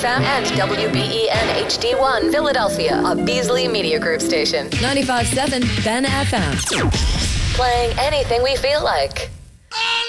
FM and WBEN HD1 Philadelphia, a Beasley Media Group station. 95.7 Ben FM. Playing anything we feel like.